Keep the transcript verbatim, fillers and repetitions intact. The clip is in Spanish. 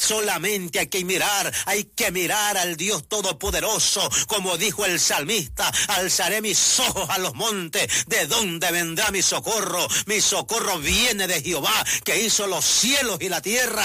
Solamente hay que mirar, hay que mirar al Dios Todopoderoso, como dijo el salmista, alzaré mis ojos a los montes, ¿de dónde vendrá mi socorro? Mi socorro viene de Jehová, que hizo los cielos y la tierra.